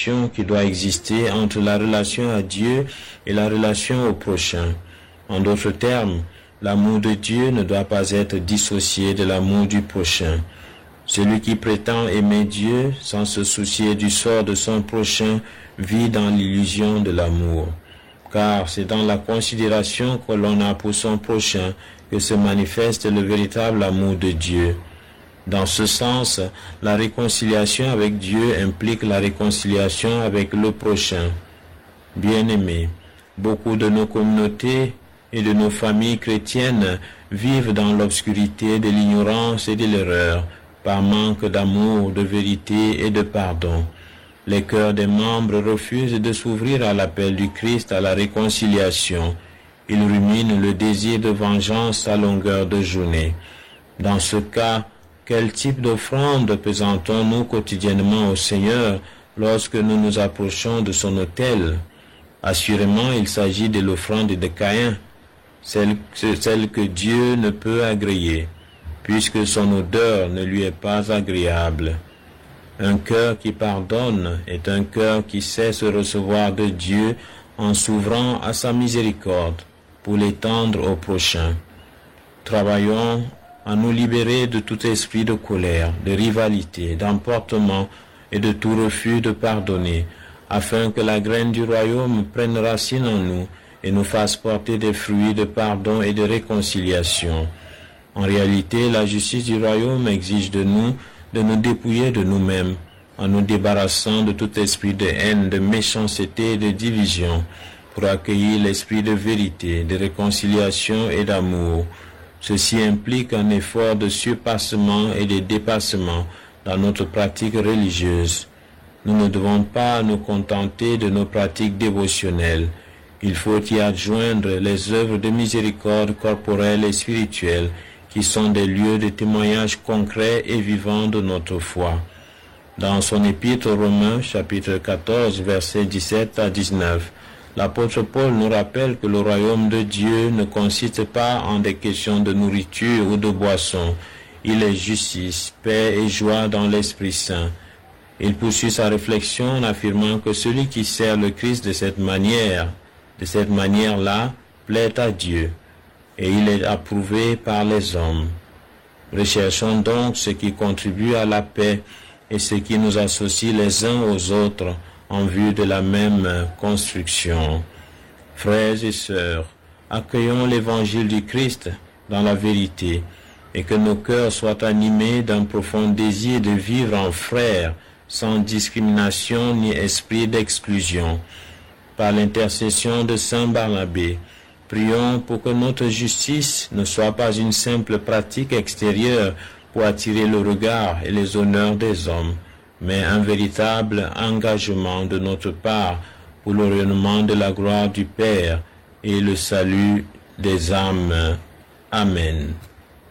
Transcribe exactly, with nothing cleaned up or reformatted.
relation qui doit exister entre la relation à Dieu et la relation au prochain. En d'autres termes, l'amour de Dieu ne doit pas être dissocié de l'amour du prochain. Celui qui prétend aimer Dieu sans se soucier du sort de son prochain vit dans l'illusion de l'amour. Car c'est dans la considération que l'on a pour son prochain que se manifeste le véritable amour de Dieu. Dans ce sens, la réconciliation avec Dieu implique la réconciliation avec le prochain. Bien-aimés, beaucoup de nos communautés et de nos familles chrétiennes vivent dans l'obscurité de l'ignorance et de l'erreur, par manque d'amour, de vérité et de pardon. Les cœurs des membres refusent de s'ouvrir à l'appel du Christ à la réconciliation. Ils ruminent le désir de vengeance à longueur de journée. Dans ce cas, quel type d'offrande présentons-nous quotidiennement au Seigneur lorsque nous nous approchons de son autel? Assurément, il s'agit de l'offrande de Caïn, celle, celle que Dieu ne peut agréer, puisque son odeur ne lui est pas agréable. Un cœur qui pardonne est un cœur qui sait se recevoir de Dieu en s'ouvrant à sa miséricorde pour l'étendre au prochain. Travaillons à nous libérer de tout esprit de colère, de rivalité, d'emportement et de tout refus de pardonner, afin que la graine du royaume prenne racine en nous et nous fasse porter des fruits de pardon et de réconciliation. En réalité, la justice du royaume exige de nous de nous dépouiller de nous-mêmes, en nous débarrassant de tout esprit de haine, de méchanceté et de division, pour accueillir l'esprit de vérité, de réconciliation et d'amour. Ceci implique un effort de surpassement et de dépassement dans notre pratique religieuse. Nous ne devons pas nous contenter de nos pratiques dévotionnelles. Il faut y adjoindre les œuvres de miséricorde corporelle et spirituelle, qui sont des lieux de témoignage concret et vivant de notre foi. Dans son épître aux Romains, chapitre quatorze, versets dix-sept à dix-neuf, l'apôtre Paul nous rappelle que le royaume de Dieu ne consiste pas en des questions de nourriture ou de boisson. Il est justice, paix et joie dans l'Esprit Saint. Il poursuit sa réflexion en affirmant que celui qui sert le Christ de cette manière, de cette manière-là, plaît à Dieu, et il est approuvé par les hommes. Recherchons donc ce qui contribue à la paix et ce qui nous associe les uns aux autres en vue de la même construction. Frères et sœurs, accueillons l'évangile du Christ dans la vérité et que nos cœurs soient animés d'un profond désir de vivre en frères, sans discrimination ni esprit d'exclusion. Par l'intercession de Saint Barnabé, prions pour que notre justice ne soit pas une simple pratique extérieure pour attirer le regard et les honneurs des hommes, mais un véritable engagement de notre part pour le rayonnement de la gloire du Père et le salut des âmes. Amen.